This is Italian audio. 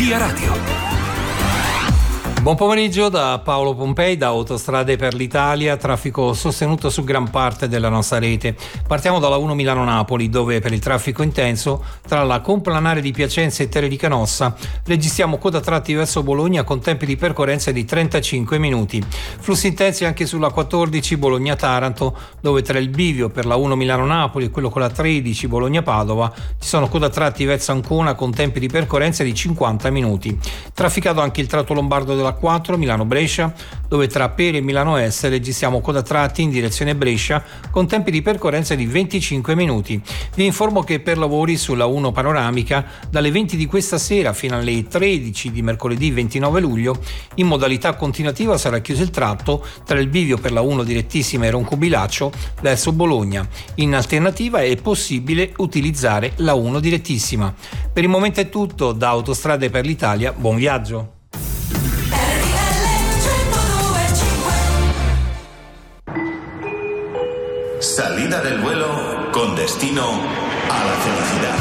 Via Radio. Buon pomeriggio da Paolo Pompei, da Autostrade per l'Italia, traffico sostenuto su gran parte della nostra rete. Partiamo dalla 1 Milano-Napoli, dove per il traffico intenso tra la complanare di Piacenza e Terre di Canossa registriamo coda tratti verso Bologna con tempi di percorrenza di 35 minuti. Flussi intensi anche sulla 14 Bologna-Taranto, dove tra il bivio per la 1 Milano-Napoli e quello con la 13 Bologna-Padova ci sono coda tratti verso Ancona con tempi di percorrenza di 50 minuti. Trafficato anche il tratto lombardo della 4 Milano-Brescia, dove tra Peri e Milano Est registriamo coda tratti in direzione Brescia con tempi di percorrenza di 25 minuti. Vi informo che per lavori sulla 1 panoramica dalle 20 di questa sera fino alle 13 di mercoledì 29 luglio in modalità continuativa sarà chiuso il tratto tra il bivio per la 1 direttissima e Roncobilaccio verso Bologna. In alternativa è possibile utilizzare la 1 direttissima. Per il momento è tutto, da Autostrade per l'Italia, buon viaggio. Salida del vuelo con destino a la felicidad.